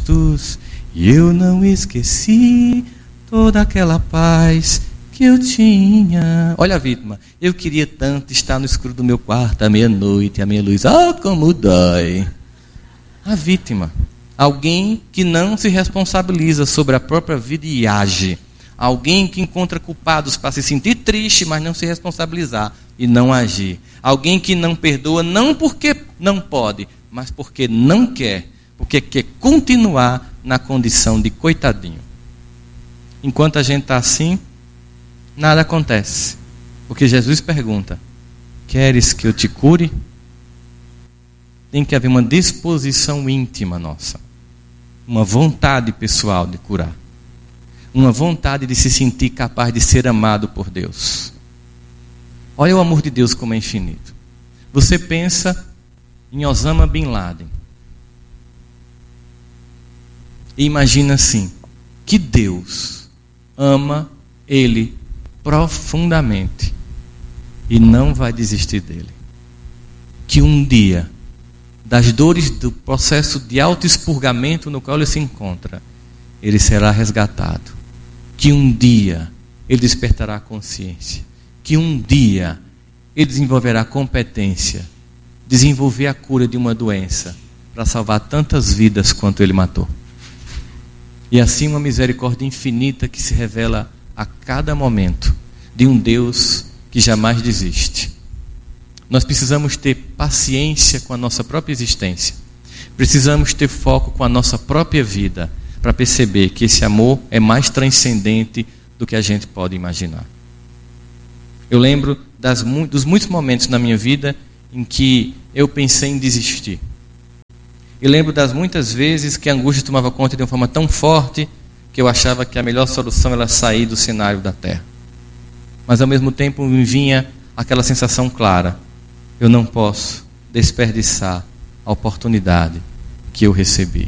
postos, e eu não esqueci toda aquela paz que eu tinha. Olha a vítima. Eu queria tanto estar no escuro do meu quarto à meia-noite, a minha luz, como dói. A vítima. Alguém que não se responsabiliza sobre a própria vida e age. Alguém que encontra culpados para se sentir triste, mas não se responsabilizar e não agir. Alguém que não perdoa, não porque não pode, mas porque não quer. Porque quer continuar na condição de coitadinho. Enquanto a gente está assim, nada acontece. Porque Jesus pergunta: queres que eu te cure? Tem que haver uma disposição íntima nossa. Uma vontade pessoal de curar. Uma vontade de se sentir capaz de ser amado por Deus. Olha o amor de Deus como é infinito. Você pensa em Osama Bin Laden. E imagina assim, que Deus ama ele profundamente e não vai desistir dele. Que um dia, das dores do processo de autoexpurgamento no qual ele se encontra, ele será resgatado. Que um dia ele despertará a consciência. Que um dia ele desenvolverá competência, desenvolver a cura de uma doença para salvar tantas vidas quanto ele matou. E assim uma misericórdia infinita que se revela a cada momento de um Deus que jamais desiste. Nós precisamos ter paciência com a nossa própria existência. Precisamos ter foco com a nossa própria vida para perceber que esse amor é mais transcendente do que a gente pode imaginar. Eu lembro dos muitos momentos na minha vida em que eu pensei em desistir. E lembro das muitas vezes que a angústia tomava conta de uma forma tão forte que eu achava que a melhor solução era sair do cenário da terra. Mas ao mesmo tempo me vinha aquela sensação clara: eu não posso desperdiçar a oportunidade que eu recebi.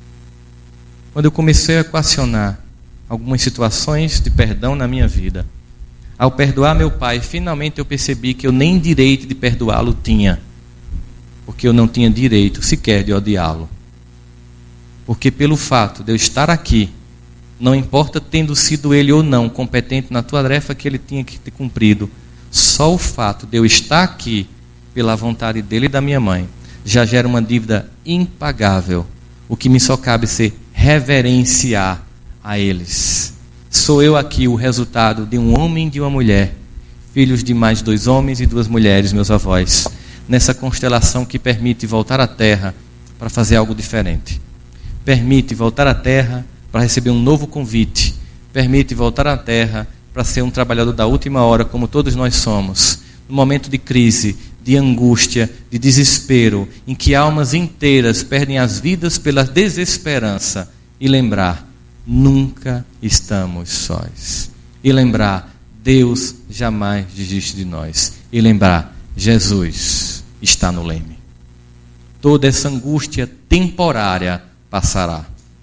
Quando eu comecei a equacionar algumas situações de perdão na minha vida, ao perdoar meu pai, finalmente eu percebi que eu nem direito de perdoá-lo tinha. Porque eu não tinha direito sequer de odiá-lo. Porque pelo fato de eu estar aqui, não importa tendo sido ele ou não competente na tarefa que ele tinha que ter cumprido, só o fato de eu estar aqui, pela vontade dele e da minha mãe, já gera uma dívida impagável. O que me só cabe ser reverenciar a eles. Sou eu aqui o resultado de um homem e de uma mulher, filhos de mais 2 homens e 2 mulheres, meus avós, nessa constelação que permite voltar à Terra para fazer algo diferente. Permite voltar à Terra para receber um novo convite. Permite voltar à Terra para ser um trabalhador da última hora, como todos nós somos. No momento de crise, de angústia, de desespero, em que almas inteiras perdem as vidas pela desesperança. E lembrar, nunca estamos sós. E lembrar, Deus jamais desiste de nós. E lembrar, Jesus está no leme. Toda essa angústia temporária passará.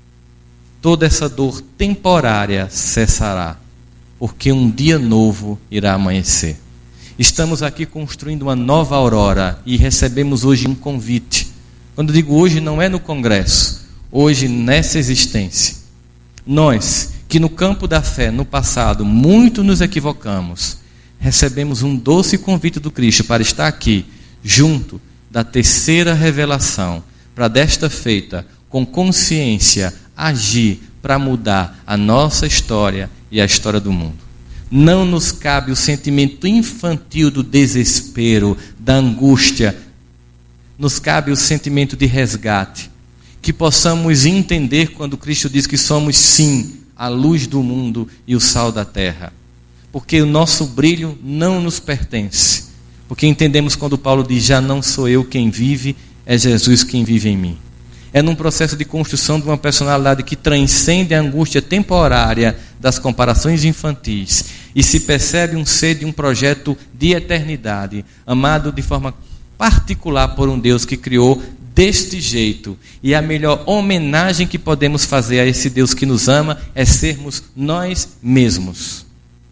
Toda essa dor temporária cessará, porque um dia novo irá amanhecer. Estamos aqui construindo uma nova aurora e recebemos hoje um convite. Quando digo hoje, não é no congresso, hoje nessa existência. Nós, que no campo da fé, no passado, muito nos equivocamos, recebemos um doce convite do Cristo para estar aqui, junto da terceira revelação, para desta feita, com consciência, agir para mudar a nossa história e a história do mundo. Não nos cabe o sentimento infantil do desespero, da angústia. Nos cabe o sentimento de resgate. Que possamos entender quando Cristo diz que somos, sim, a luz do mundo e o sal da terra. Porque o nosso brilho não nos pertence. Porque entendemos quando Paulo diz, já não sou eu quem vive, é Jesus quem vive em mim. É num processo de construção de uma personalidade que transcende a angústia temporária das comparações infantis e se percebe um ser de um projeto de eternidade, amado de forma particular por um Deus que criou deste jeito. E a melhor homenagem que podemos fazer a esse Deus que nos ama é sermos nós mesmos.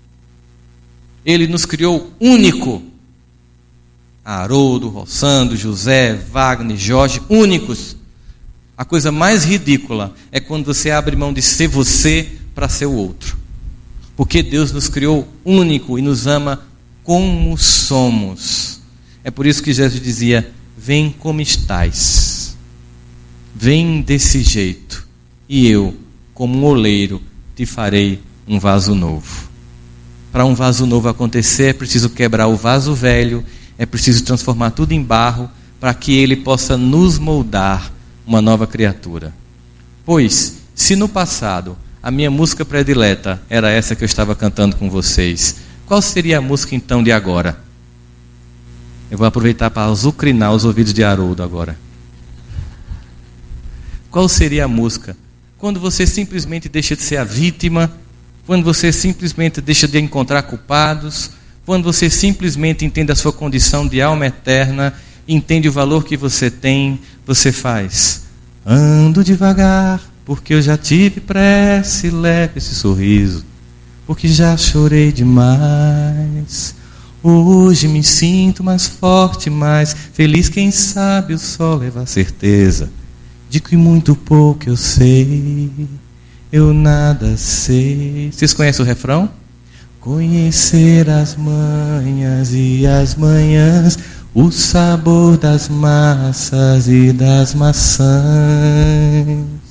Ele nos criou único. Haroldo, Rossandro, José, Wagner, Jorge, únicos. A coisa mais ridícula é quando você abre mão de ser você para ser o outro. Porque Deus nos criou único e nos ama como somos. É por isso que Jesus dizia: vem como estás. Vem desse jeito. E eu, como um oleiro, te farei um vaso novo. Para um vaso novo acontecer, é preciso quebrar o vaso velho, é preciso transformar tudo em barro, para que ele possa nos moldar uma nova criatura. Pois, se no passado a minha música predileta era essa que eu estava cantando com vocês, qual seria a música então de agora? Eu vou aproveitar para azucrinar os ouvidos de Haroldo agora. Qual seria a música? Quando você simplesmente deixa de ser a vítima, quando você simplesmente deixa de encontrar culpados, quando você simplesmente entende a sua condição de alma eterna, entende o valor que você tem, você faz: ando devagar, porque eu já tive pressa, e leve esse sorriso, porque já chorei demais. Hoje me sinto mais forte, mais feliz. Quem sabe o sol leva a certeza de que muito pouco eu sei, eu nada sei. Vocês conhecem o refrão? Conhecer as manhas e as manhãs, o sabor das massas e das maçãs.